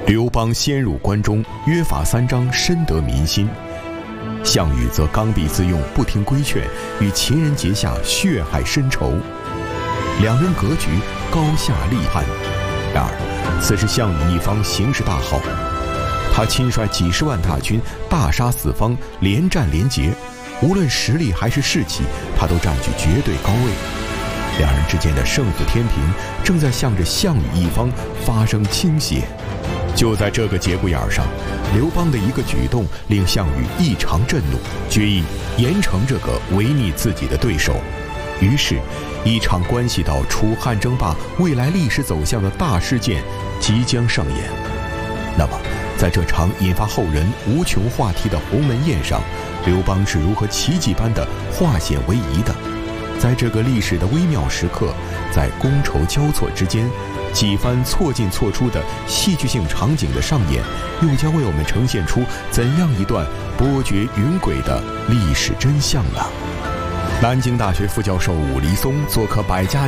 刘邦先入关中，约法三章，深得民心。项羽则刚愎自用，不听规劝，与秦人结下血海深仇。两人格局高下立判。然而，此时项羽一方形势大好，他亲率几十万大军，大杀四方，连战连捷，无论实力还是士气，他都占据绝对高位。两人之间的胜负天平正在向着项羽一方发生倾斜。就在这个节骨眼上，刘邦的一个举动令项羽异常震怒，决意严惩这个违逆自己的对手。于是，一场关系到楚汉争霸未来历史走向的大事件即将上演。那么，在这场引发后人无穷话题的鸿门宴上，刘邦是如何奇迹般的化险为夷的？在这个历史的微妙时刻，在觥筹交错之间，几番错进错出的戏剧性场景的上演，又将为我们呈现出怎样一段波谲云诡的历史真相呢？南京大学副教授武黎松做客百家